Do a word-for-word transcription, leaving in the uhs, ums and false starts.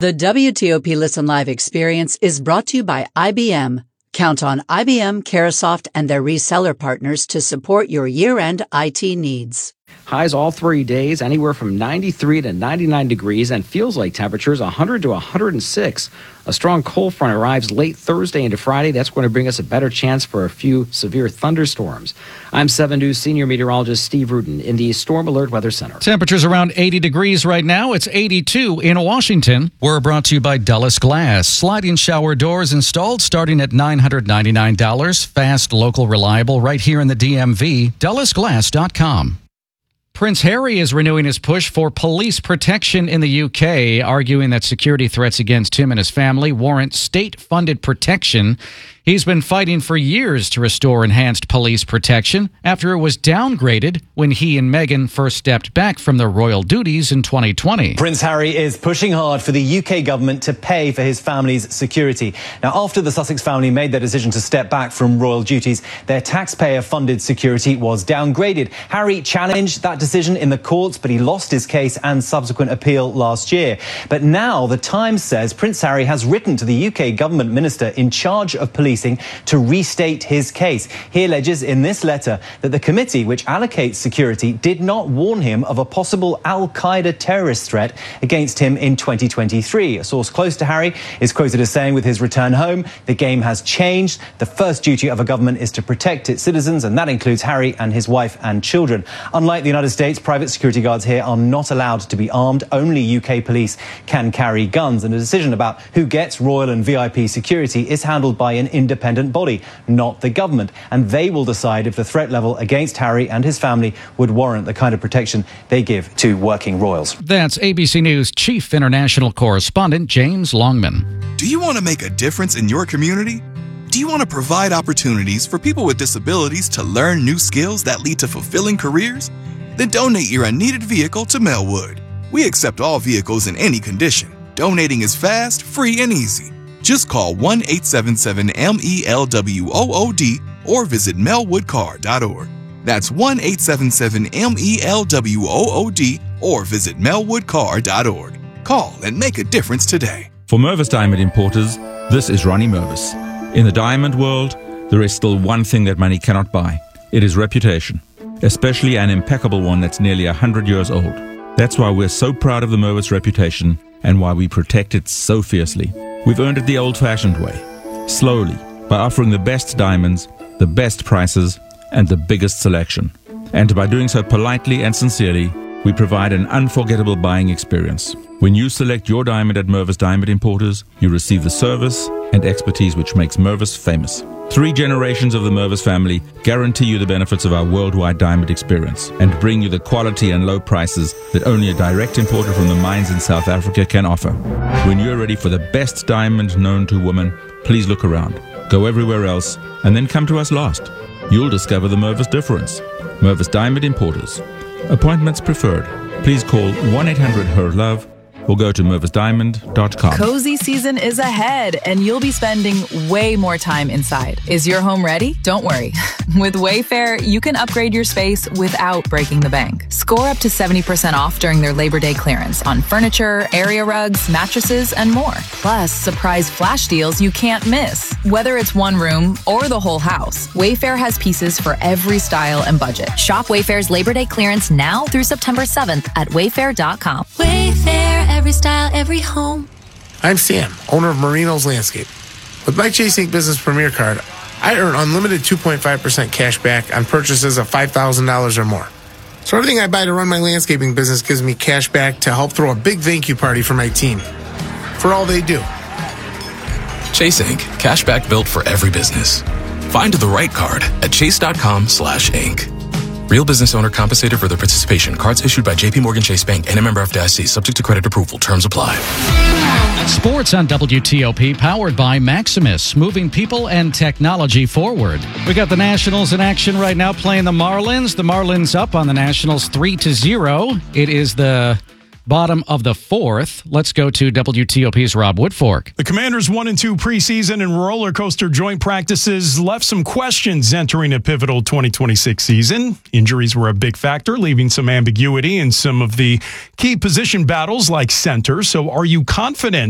The W T O P Listen Live experience is brought to you by I B M. Count on I B M, Carahsoft, and their reseller partners to support your year-end I T needs. Highs all three days, anywhere from ninety-three to ninety-nine degrees, and feels like temperatures one hundred to one hundred six. A strong cold front arrives late Thursday into Friday. That's going to bring us a better chance for a few severe thunderstorms. I'm seven News senior meteorologist Steve Rudin in the Storm Alert Weather Center. Temperatures around eighty degrees right now. It's eighty-two in Washington. We're brought to you by Dulles Glass. Sliding shower doors installed starting at nine hundred ninety-nine dollars. Fast, local, reliable, right here in the D M V. Dulles Glass dot com. Prince Harry is renewing his push for police protection in the U K, arguing that security threats against him and his family warrant state-funded protection. He's been fighting for years to restore enhanced police protection after it was downgraded when he and Meghan first stepped back from their royal duties in twenty twenty. Prince Harry is pushing hard for the U K government to pay for his family's security. Now, after the Sussex family made their decision to step back from royal duties, their taxpayer-funded security was downgraded. Harry challenged that decision in the courts, but he lost his case and subsequent appeal last year. But now the Times says Prince Harry has written to the U K government minister in charge of police to restate his case. He alleges in this letter that the committee which allocates security did not warn him of a possible Al-Qaeda terrorist threat against him in twenty twenty-three. A source close to Harry is quoted as saying, with his return home, the game has changed. The first duty of a government is to protect its citizens, and that includes Harry and his wife and children. Unlike the United States, private security guards here are not allowed to be armed. Only U K police can carry guns, and a decision about who gets royal and V I P security is handled by an independent body, not the government, and they will decide if the threat level against Harry and his family would warrant the kind of protection they give to working royals. That's A B C News Chief International Correspondent James Longman. Do you want to make a difference in your community? Do you want to provide opportunities for people with disabilities to learn new skills that lead to fulfilling careers? Then donate your unneeded vehicle to Melwood. We accept all vehicles in any condition. Donating is fast, free, and easy. Just call one eight seven seven M E L W O O D or visit melwood car dot org. That's one eight seven seven M E L W O O D or visit melwood car dot org. Call and make a difference today. For Mervis Diamond Importers, this is Ronnie Mervis. In the diamond world, there is still one thing that money cannot buy. It is reputation, especially an impeccable one that's nearly one hundred years old. That's why we're so proud of the Mervis reputation and why we protect it so fiercely. We've earned it the old-fashioned way, slowly, by offering the best diamonds, the best prices, and the biggest selection. And by doing so politely and sincerely, we provide an unforgettable buying experience. When you select your diamond at Mervis Diamond Importers, you receive the service and expertise which makes Mervis famous. Three generations of the Mervis family guarantee you the benefits of our worldwide diamond experience and bring you the quality and low prices that only a direct importer from the mines in South Africa can offer. When you're ready for the best diamond known to women, please look around. Go everywhere else and then come to us last. You'll discover the Mervis difference. Mervis Diamond Importers. Appointments preferred. Please call one eight hundred H E R LOVE or go to mervis diamond dot com. Cozy season is ahead, and you'll be spending way more time inside. Is your home ready? Don't worry. With Wayfair, you can upgrade your space without breaking the bank. Score up to seventy percent off during their Labor Day clearance on furniture, area rugs, mattresses, and more. Plus, surprise flash deals you can't miss. Whether it's one room or the whole house, Wayfair has pieces for every style and budget. Shop Wayfair's Labor Day clearance now through September seventh at wayfair dot com. Wayfair, every style, every home. I'm Sam, owner of Marino's Landscape. With my Chase Ink Business Premier Card, I earn unlimited two point five percent cash back on purchases of five thousand dollars or more. So everything I buy to run my landscaping business gives me cash back to help throw a big thank you party for my team, for all they do. Chase Ink, cash back built for every business. Find the right card at chase dot com slash ink. Real business owner compensated for their participation. Cards issued by J P Morgan Chase Bank and a member of F D I C. Subject to credit approval. Terms apply. Sports on W T O P, powered by Maximus, moving people and technology forward. We got the Nationals in action right now playing the Marlins. The Marlins up on the Nationals three to zero. It is the bottom of the fourth. Let's go to W T O P's Rob Woodfork. The Commanders' one and two preseason and roller coaster joint practices left some questions entering a pivotal twenty twenty-six season. Injuries were a big factor, leaving some ambiguity in some of the key position battles like center. So are you confident